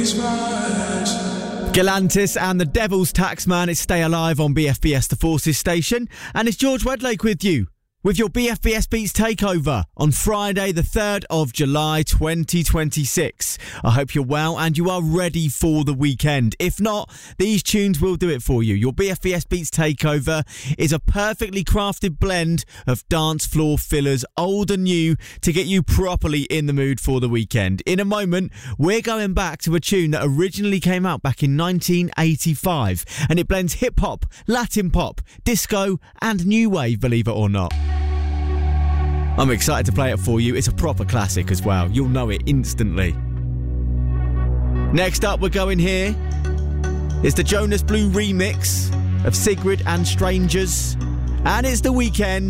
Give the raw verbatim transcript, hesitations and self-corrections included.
Galantis and the Devil's Taxman. It's Stay Alive on B F B S The Forces station. And it's George Wedlake with you, with your B F B S Beats Takeover on Friday the third of July twenty twenty-six. I hope you're well and you are ready for the weekend. If not, these tunes will do it for you. Your B F B S Beats Takeover is a perfectly crafted blend of dance floor fillers, old and new, to get you properly in the mood for the weekend. In a moment, we're going back to a tune that originally came out back in nineteen eighty-five, and it blends hip-hop, Latin pop, disco and new wave, believe it or not. I'm excited to play it for you. It's a proper classic as well. You'll know it instantly. Next up, we're going here. It's the Jonas Blue remix of Sigrid and Strangers. And it's The Weeknd.